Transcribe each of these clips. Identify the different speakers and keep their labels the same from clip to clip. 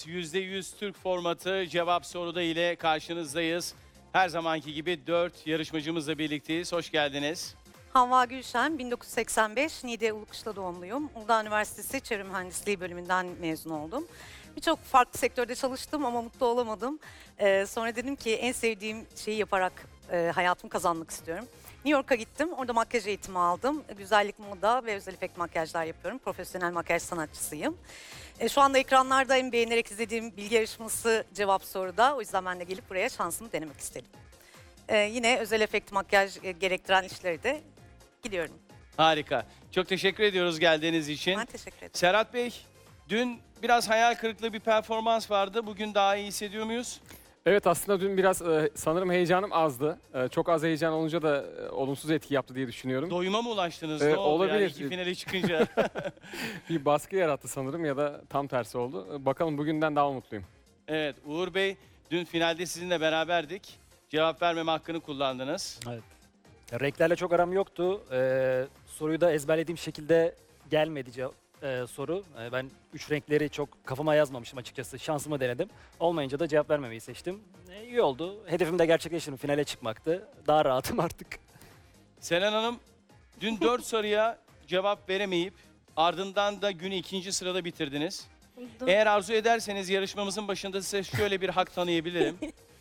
Speaker 1: kez %100 Türk formatı cevap soruda ile karşınızdayız. Her zamanki gibi 4 yarışmacımızla birlikteyiz. Hoş geldiniz.
Speaker 2: Havva Gülşen, 1985, Niğde Ulukışla doğumluyum. Uludağ Üniversitesi Çevre Mühendisliği bölümünden mezun oldum. Birçok farklı sektörde çalıştım ama mutlu olamadım. Sonra dedim ki en sevdiğim şeyi yaparak hayatımı kazanmak istiyorum. New York'a gittim, orada makyaj eğitimi aldım. Güzellik, moda ve özel efekt makyajlar yapıyorum. Profesyonel makyaj sanatçısıyım. Şu anda ekranlarda en beğenerek izlediğim bilgi yarışması cevap soruda. O yüzden ben de gelip buraya şansımı denemek istedim. Yine özel efekt makyaj gerektiren işleri de gidiyorum.
Speaker 1: Harika. Çok teşekkür ediyoruz geldiğiniz için.
Speaker 2: Ben teşekkür ederim.
Speaker 1: Serhat Bey, dün biraz hayal kırıklığı bir performans vardı. Bugün daha iyi hissediyor muyuz?
Speaker 3: Evet, aslında dün biraz sanırım heyecanım azdı. Çok az heyecan olunca da olumsuz etki yaptı diye düşünüyorum.
Speaker 1: Doyuma mı ulaştınız? Ne oldu
Speaker 3: olabilir.
Speaker 1: yani iki finale çıkınca?
Speaker 3: Bir baskı yarattı sanırım ya da tam tersi oldu. Bakalım bugünden daha mutluyum.
Speaker 1: Evet, Uğur Bey, dün finalde sizinle beraberdik. Cevap vermeme hakkını kullandınız.
Speaker 4: Evet. Renklerle çok aram yoktu. Soruyu da ezberlediğim şekilde gelmedi soru. Ben 3 renkleri çok kafama yazmamışım açıkçası. Şansımı denedim. Olmayınca da cevap vermemeyi seçtim. İyi oldu. Hedefim de gerçekleşti. Finale çıkmaktı. Daha rahatım artık.
Speaker 1: Selen Hanım, dün 4 soruya cevap veremeyip ardından da günü 2. sırada bitirdiniz. Eğer arzu ederseniz yarışmamızın başında size şöyle bir hak tanıyabilirim.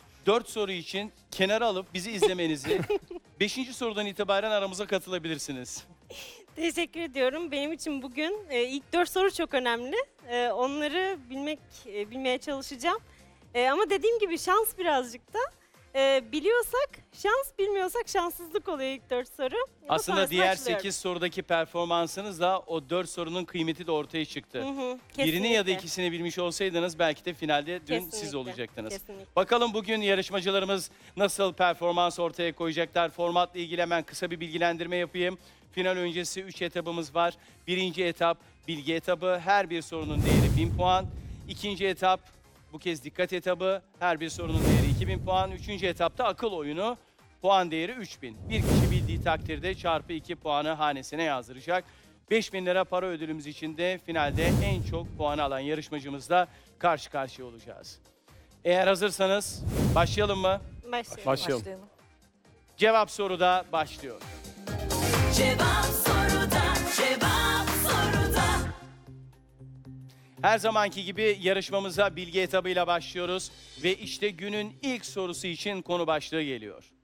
Speaker 1: 4 soru için kenara alıp bizi izlemenizi, 5. sorudan itibaren aramıza katılabilirsiniz.
Speaker 5: Teşekkür ediyorum. Benim için bugün ilk 4 soru çok önemli. Onları bilmeye çalışacağım. Ama dediğim gibi şans birazcık da. Biliyorsak şans, bilmiyorsak şanssızlık oluyor ilk 4 soru.
Speaker 1: Aslında
Speaker 5: Sonrasını
Speaker 1: diğer
Speaker 5: açılıyorum.
Speaker 1: 8 sorudaki performansınızla o 4 sorunun kıymeti de ortaya çıktı. Birini ya da
Speaker 5: Kesinlikle.
Speaker 1: ikisini bilmiş olsaydınız belki de finalde dün siz
Speaker 5: Kesinlikle.
Speaker 1: olacaktınız.
Speaker 5: Kesinlikle.
Speaker 1: Bakalım bugün yarışmacılarımız nasıl performans ortaya koyacaklar? Formatla ilgili hemen kısa bir bilgilendirme yapayım. Final öncesi 3 etabımız var. Birinci etap bilgi etabı. Her bir sorunun değeri 1000 puan. İkinci etap bu kez dikkat etabı. Her bir sorunun değeri 2000 puan. Üçüncü etapta akıl oyunu. Puan değeri 3000. Bir kişi bildiği takdirde çarpı 2 puanı hanesine yazdıracak. 5000 lira para ödülümüz için de finalde en çok puanı alan yarışmacımızla karşı karşıya olacağız. Eğer hazırsanız başlayalım mı?
Speaker 5: Başlayalım.
Speaker 3: Başlayalım.
Speaker 1: Cevap soruda başlıyor.
Speaker 6: Cevap soruda, cevap soruda.
Speaker 1: Her zamanki gibi yarışmamıza bilgi etabıyla başlıyoruz ve işte günün ilk sorusu için konu başlığı geliyor.